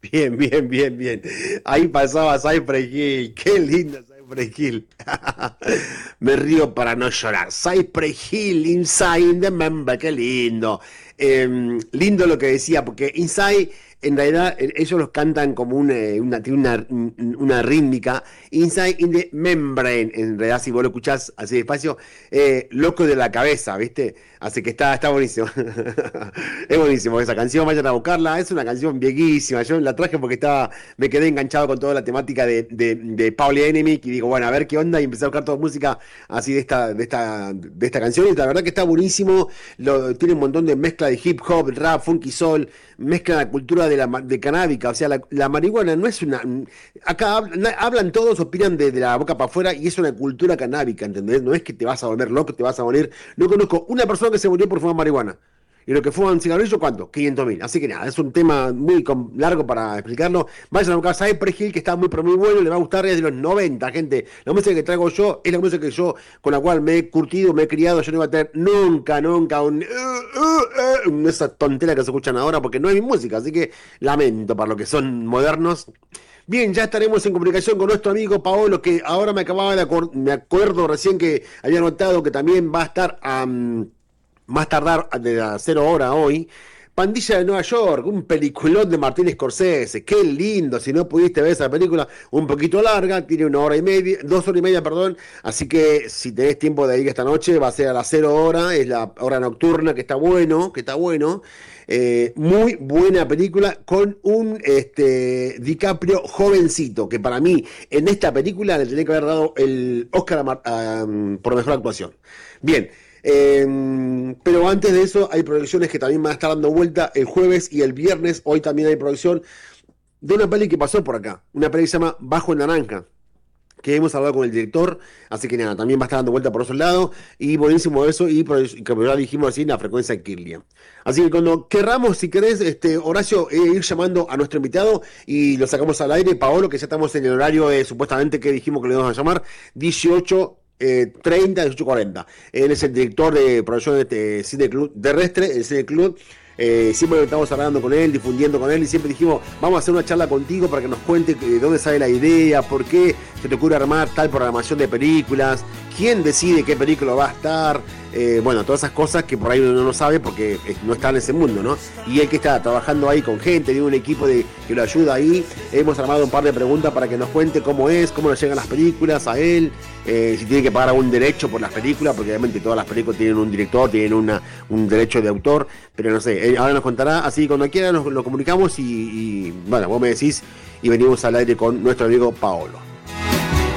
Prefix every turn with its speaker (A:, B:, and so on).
A: Bien, bien, bien, bien. Ahí pasaba Cypress Hill. Qué lindo Cypress Hill. Me río para no llorar. Cypress Hill, Inside the Member, qué lindo. Lindo lo que decía, porque Inside, en realidad, ellos los cantan como tiene una rítmica. Inside in the Membrane, en realidad, si vos lo escuchás así despacio, loco de la cabeza, ¿viste? Así que está buenísimo. Es buenísimo esa canción, vayan a buscarla. Es una canción viejísima. Yo la traje porque me quedé enganchado con toda la temática de Public Enemy. Y digo, bueno, a ver qué onda. Y empecé a buscar toda música así de esta canción. Y la verdad que está buenísimo. Tiene un montón de mezcla de hip hop, rap, funky soul. Mezcla la cultura de canábica. O sea, la marihuana no es una. Acá hablan todos, opinan de la boca para afuera. Y es una cultura canábica, ¿entendés? No es que te vas a volver loco, te vas a morir. No conozco una persona que se murió por fumar marihuana. Y lo que fuman cigarrillos, ¿cuánto? 500.000. Así que nada, es un tema muy largo para explicarlo. Vayan a buscar Cypress Hill, que está muy, pero muy bueno, le va a gustar, es de los 90, gente. La música que traigo yo es la música que yo, con la cual me he curtido, me he criado. Yo no iba a tener nunca, nunca esa tontera que se escuchan ahora, porque no es mi música. Así que lamento para los que son modernos. Bien, ya estaremos en comunicación con nuestro amigo Paolo, que ahora me acuerdo recién que había notado que también va a estar más tardar de las 0 hora hoy. Pandilla de Nueva York, un peliculón de Martin Scorsese, qué lindo. Si no pudiste ver esa película, un poquito larga, tiene 1 hora y media, 2 horas y media, perdón. Así que si tenés tiempo de ir esta noche, va a ser a las 0 hora, es la hora nocturna, que está bueno, que está bueno. Muy buena película con un DiCaprio jovencito, que para mí en esta película le tenía que haber dado el Oscar por mejor actuación. Bien. Pero antes de eso hay proyecciones que también van a estar dando vuelta el jueves y el viernes. Hoy también hay proyección de una peli que pasó por acá, una peli que se llama Bajo en Naranja, que hemos hablado con el director, así que nada, también va a estar dando vuelta por esos lados, y buenísimo eso, y como ya dijimos así, la frecuencia de Kirlian. Así que cuando querramos, si querés, Horacio, ir llamando a nuestro invitado, y lo sacamos al aire, Paolo, que ya estamos en el horario supuestamente que dijimos que le íbamos a llamar, 18:30, 18:40. Él es el director de producciones de Cine Club Terrestre, el Cine Club. Siempre estamos hablando con él, difundiendo con él, y siempre dijimos, vamos a hacer una charla contigo para que nos cuente de dónde sale la idea, por qué se te ocurre armar tal programación de películas, quién decide qué película va a estar, bueno, todas esas cosas que por ahí uno no sabe porque no está en ese mundo, ¿no? Y él que está trabajando ahí con gente, tiene un equipo que lo ayuda ahí. Hemos armado un par de preguntas para que nos cuente cómo le llegan las películas a él, si tiene que pagar algún derecho por las películas, porque obviamente todas las películas tienen un director, tienen un derecho de autor, pero no sé, ahora nos contará, así que cuando quiera nos lo comunicamos y bueno, vos me decís y venimos al aire con nuestro amigo Paolo.